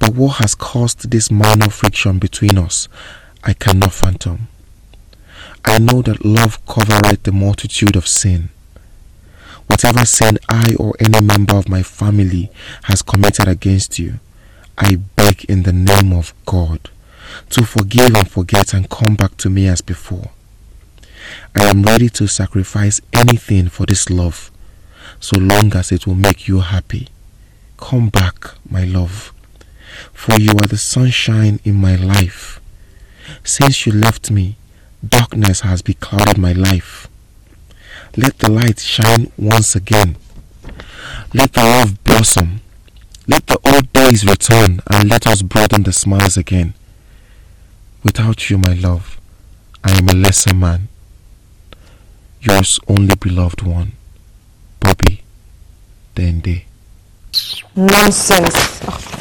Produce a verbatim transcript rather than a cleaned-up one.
But what has caused this minor friction between us, I cannot fathom. I know that love covereth the multitude of sin. Whatever sin I or any member of my family has committed against you, I beg in the name of God to forgive and forget and come back to me as before. I am ready to sacrifice anything for this love, so long as it will make you happy. Come back, my love, for you are the sunshine in my life. Since you left me, darkness has beclouded my life. Let the light shine once again. Let the love blossom. Let the old days return, and let us broaden the smiles again. Without you, my love, I am a lesser man. Yours only beloved one, Bobby Dende. Nonsense. Oh.